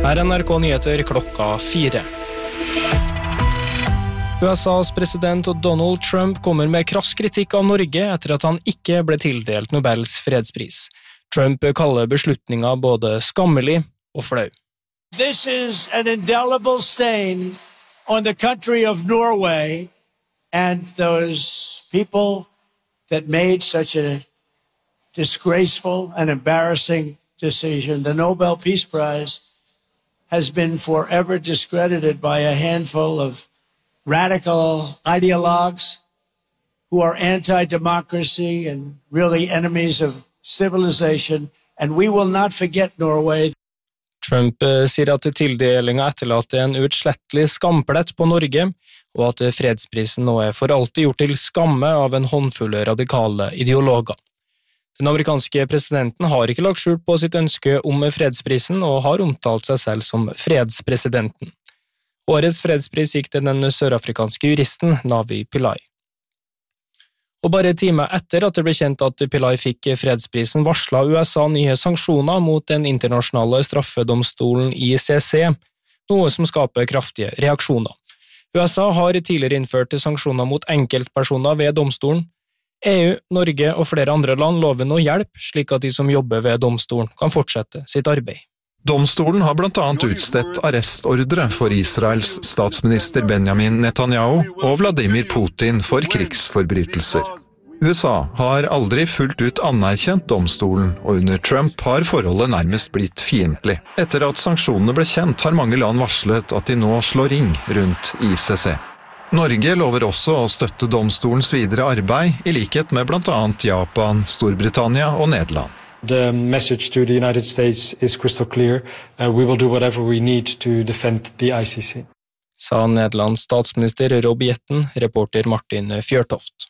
Her NRK Nyheter klokka 4. USAs president Donald Trump kommer med krass kritikk av Norge etter at han ikke ble tildelt Nobels fredspris. Trump kaller beslutninga både skammelig og flau. This is an indelible stain on the country of Norway and those people that made such a disgraceful and embarrassing decision. The Nobel Peace Prize has been forever discredited by a handful of radical ideologues who are anti-democracy and really enemies of civilization, and we will not forget Norway. Trump sier at tildelinga etterlater en utslettelig skamplett på Norge, og at fredsprisen nå for alltid gjort til skamme av en håndfull radikale ideologer. Den amerikanske presidenten har ikke lagt skjul på sitt ønske om fredsprisen og har omtalt seg selv som fredspresidenten. Årets fredspris gikk til den sørafrikanske juristen Navi Pillay. Og bare timer etter at det ble kjent at Pillay fikk fredsprisen, varslet USA nye sanksjoner mot den internasjonale straffedomstolen ICC, noe som skaper kraftige reaksjoner. USA har tidligere innført sanksjoner mot enkeltpersoner ved domstolen. EU, Norge og flere andre land lover nå hjelp, slik at de som jobber ved domstolen kan fortsette sitt arbeid. Domstolen har blant annet utstedt arrestordre for Israels statsminister Benjamin Netanyahu og Vladimir Putin for krigsforbrytelser. USA har aldri fullt ut anerkjent domstolen, og under Trump har forholdet nærmest blitt fiendtlig. Etter at sanksjonene ble kjent, har mange land varslet at de nå slår ring rundt ICC. Norge lover også å støtte domstolens videre arbeid, i likhet med blant annet Japan, Storbritannia og Nederland. The message to the United States is crystal clear. We will do whatever we need to defend the ICC. Sa Nederlands statsminister Rob Jetten, reporter Martin Fjørtoft.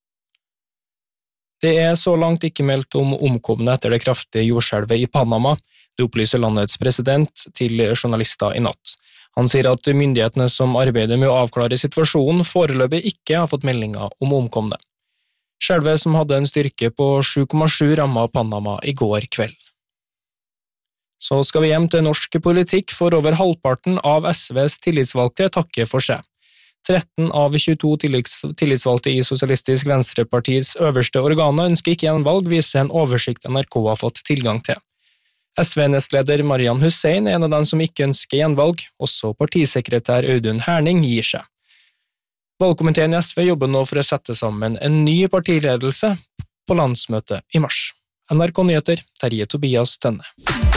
Det så langt ikke meldt om omkomne etter det kraftige jordskjelvet i Panama, det opplyser landets president til journalister i natt. Han sier at myndighetene som arbeider med å avklare situasjonen foreløpig ikke har fått meldinger om omkomne. Skjelvet som hadde en styrke på 7,7 rammet Panama i går kveld. Så skal vi hjem til norsk politikk, for over halvparten av SVs tillitsvalgte takker for seg. 13 av 22 tillitsvalgte i Sosialistisk Venstrepartiets øverste organer ønsker ikke gjenvalg, viser en oversikt NRK har fått tilgang til. SV-nestleder Marian Hussein en av dem som ikke ønsker gjenvalg, også partisekretær Audun Herning gir seg. Valgkomiteen i SV jobber nå for å sette sammen en ny partiledelse på landsmøtet i mars. NRK Nyheter, Terje Tobias Tønne.